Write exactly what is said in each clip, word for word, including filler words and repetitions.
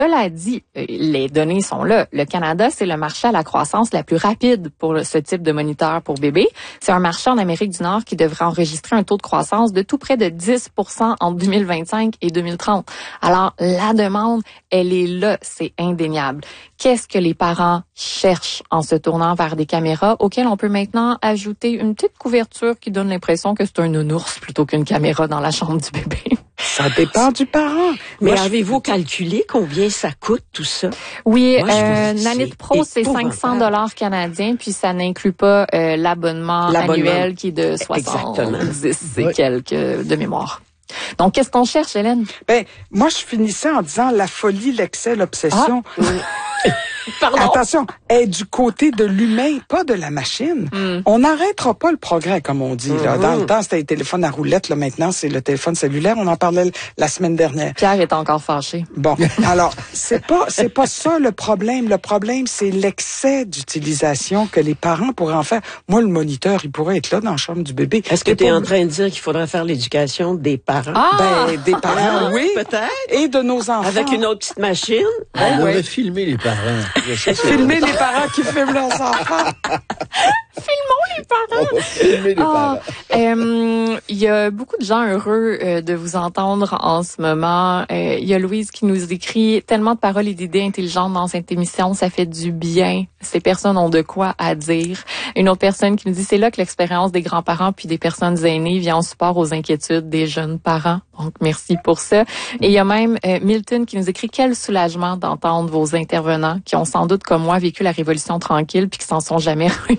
Cela dit, les données sont là. Le Canada, c'est le marché à la croissance la plus rapide pour ce type de moniteur pour bébés. C'est un marché en Amérique du Nord qui devrait enregistrer un taux de croissance de tout près de dix pour cent entre deux mille vingt-cinq et deux mille trente. Alors, la demande, elle est là, c'est indéniable. Qu'est-ce que les parents cherchent en se tournant vers des caméras auxquelles on peut maintenant ajouter une petite couverture qui donne l'impression que c'est un nounours plutôt qu'une caméra dans la chambre du bébé? Ça dépend du parent. Mais Moi, avez-vous je... calculé combien ça coûte, tout ça? Oui, Moi, euh, Nanit Pro, c'est cinq cents dollars canadiens, puis ça n'inclut pas euh, l'abonnement, l'abonnement annuel qui est de soixante-dix et oui. quelques de mémoire. Donc, qu'est-ce qu'on cherche, Hélène? Ben, moi, je finissais en disant la folie, l'excès, l'obsession. Ah. Pardon? Attention, est du côté de l'humain, pas de la machine. Mm. On n'arrêtera pas le progrès, comme on dit. Là. Mm-hmm. Dans le temps, c'était les téléphones à roulettes. Là, maintenant, c'est le téléphone cellulaire. On en parlait la semaine dernière. Pierre est encore fâché. Bon, alors, c'est pas c'est pas ça le problème. Le problème, c'est l'excès d'utilisation que les parents pourraient en faire. Moi, le moniteur, il pourrait être là dans la chambre du bébé. Est-ce que tu es en train de dire qu'il faudrait faire l'éducation des parents? Ah! Ben, des parents, oui. Peut-être. Et de nos enfants. Avec une autre petite machine. On ben, devrait ouais. filmer les parents. Filmer les parents qui filment leurs enfants. Filmons les parents. Oh, filmer les parents. Il euh, y a beaucoup de gens heureux euh, de vous entendre en ce moment. Il euh, y a Louise qui nous écrit tellement de paroles et d'idées intelligentes dans cette émission, ça fait du bien. Ces personnes ont de quoi à dire. Une autre personne qui nous dit c'est là que l'expérience des grands-parents puis des personnes aînées vient en support aux inquiétudes des jeunes parents. Donc merci pour ça. Et il y a même euh, Milton qui nous écrit quel soulagement d'entendre vos intervenants qui ont sans doute comme moi vécu la Révolution tranquille puis qui s'en sont jamais remis.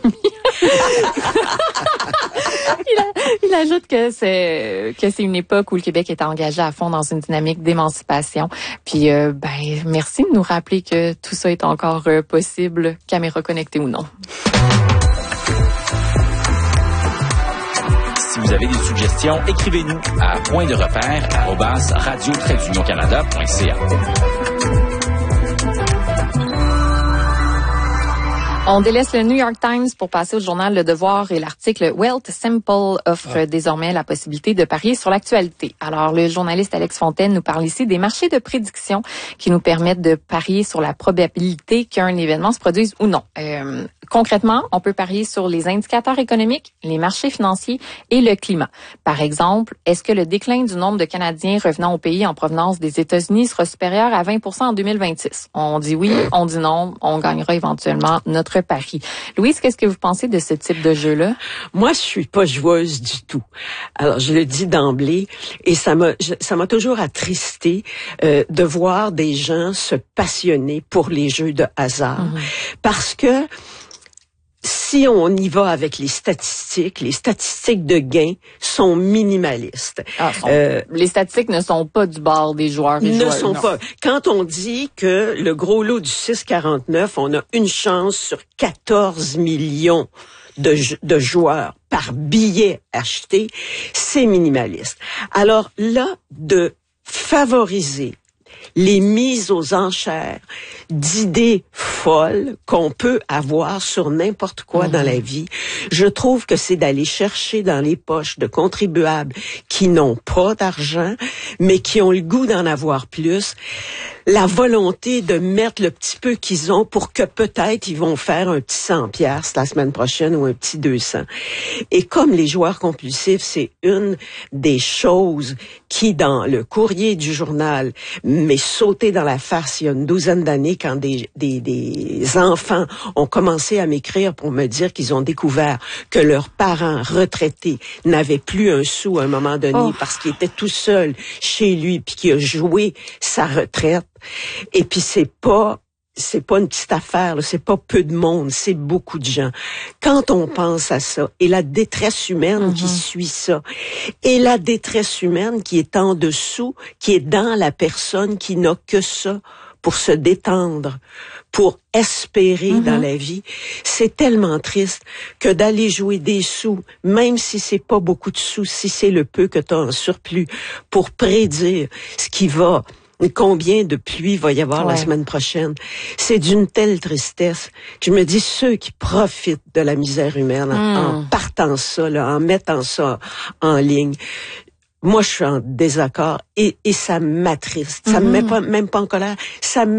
il, a, il ajoute que c'est que c'est une époque où le Québec est engagé à fond dans une dynamique d'émancipation. Puis euh, ben merci de nous rappeler que tout ça est encore euh, possible, caméra connectée ou non. Si vous avez des suggestions, écrivez-nous à point de repère arobase radio tiret union canada point c a. On délaisse le New York Times pour passer au journal Le Devoir et l'article Wealth Simple offre ah. désormais la possibilité de parier sur l'actualité. Alors, le journaliste Alex Fontaine nous parle ici des marchés de prédiction qui nous permettent de parier sur la probabilité qu'un événement se produise ou non. Euh, concrètement, on peut parier sur les indicateurs économiques, les marchés financiers et le climat. Par exemple, est-ce que le déclin du nombre de Canadiens revenant au pays en provenance des États-Unis sera supérieur à vingt pour cent en deux mille vingt-six? On dit oui, on dit non, on gagnera éventuellement notre pari. Louise, qu'est-ce que vous pensez de ce type de jeu-là? Moi, je suis pas joueuse du tout. Alors, je le dis d'emblée, et ça m'a, ça m'a toujours attristé euh, de voir des gens se passionner pour les jeux de hasard, mmh. parce que si on y va avec les statistiques, les statistiques de gains sont minimalistes. Ah, sont, euh, les statistiques ne sont pas du bord des joueurs et ne joueurs. sont non. pas. Quand on dit que le gros lot du six quarante-neuf, on a une chance sur quatorze millions de, de joueurs par billet acheté, c'est minimaliste. Alors là, de favoriser les mises aux enchères d'idées folles qu'on peut avoir sur n'importe quoi mmh. dans la vie, je trouve que c'est d'aller chercher dans les poches de contribuables qui n'ont pas d'argent, mais qui ont le goût d'en avoir plus, la volonté de mettre le petit peu qu'ils ont pour que peut-être ils vont faire un petit cent piastres la semaine prochaine ou un petit deux cents. Et comme les joueurs compulsifs, c'est une des choses qui, dans le courrier du journal, m'est sauté dans la face il y a une douzaine d'années quand des, des, des enfants ont commencé à m'écrire pour me dire qu'ils ont découvert que leurs parents retraités n'avaient plus un sou à un moment donné oh. parce qu'il était tout seul chez lui puis qu'il a joué sa retraite. Et puis c'est pas c'est pas une petite affaire, là, c'est pas peu de monde, c'est beaucoup de gens. Quand on pense à ça, et la détresse humaine mm-hmm. qui suit ça, et la détresse humaine qui est en dessous, qui est dans la personne qui n'a que ça pour se détendre, pour espérer mm-hmm. dans la vie, c'est tellement triste que d'aller jouer des sous, même si c'est pas beaucoup de sous, si c'est le peu que tu as en surplus, pour prédire ce qui va combien de pluie va y avoir ouais. la semaine prochaine. C'est d'une telle tristesse que je me dis, ceux qui profitent de la misère humaine mm. en partant ça, là, en mettant ça en ligne, moi, je suis en désaccord et, et ça m'attriste. Ça mm-hmm. me met pas, même pas en colère. Ça